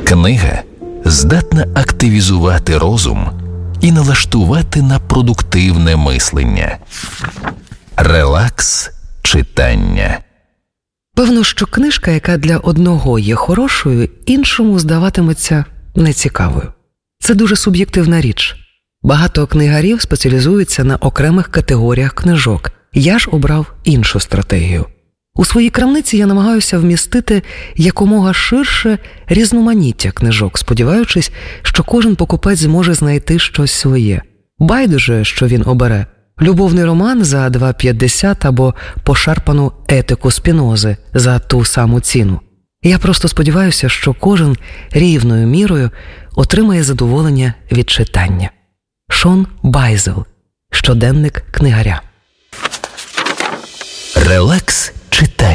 Книга здатна активізувати розум і налаштувати на продуктивне мислення. Релакс читання. Певно, що книжка, яка для одного є хорошою, іншому здаватиметься нецікавою. Це дуже суб'єктивна річ. Багато книгарів спеціалізуються на окремих категоріях книжок. Я ж обрав іншу стратегію. У своїй крамниці я намагаюся вмістити якомога ширше різноманіття книжок, сподіваючись, що кожен покупець зможе знайти щось своє. Байдуже, що він обере – любовний роман за 2,50 або пошарпану етику Спінози за ту саму ціну. Я просто сподіваюся, що кожен рівною мірою отримає задоволення від читання. Шон Байзел. Щоденник книгаря. Релакс читання.